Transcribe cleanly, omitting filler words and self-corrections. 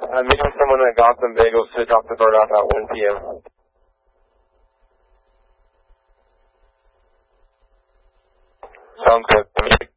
I'm meeting someone at Gotham Bagels to talk the bird off at 1 p.m. Sounds good.